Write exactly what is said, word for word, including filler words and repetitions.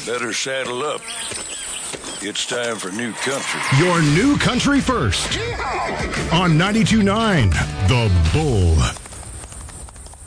Better saddle up. It's time for New Country. Your New Country First. On ninety-two point nine The Bull.